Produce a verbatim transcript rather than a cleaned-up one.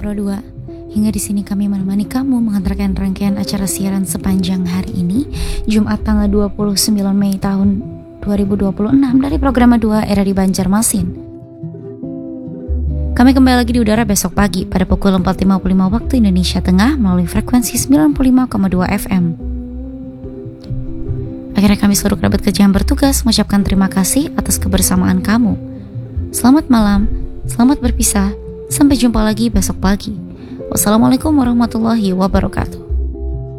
Pro dua. Hingga di sini kami menemani kamu mengantarkan rangkaian acara siaran sepanjang hari ini, Jumat tanggal dua puluh sembilan Mei tahun dua ribu dua puluh enam dari program dua Era di Banjarmasin. Kami kembali lagi di udara besok pagi pada pukul empat lima puluh lima waktu Indonesia Tengah melalui frekuensi sembilan puluh lima koma dua F M. Akhirnya kami seluruh kerabat kerja yang bertugas mengucapkan terima kasih atas kebersamaan kamu. Selamat malam, selamat berpisah, sampai jumpa lagi besok pagi. Wassalamualaikum warahmatullahi wabarakatuh.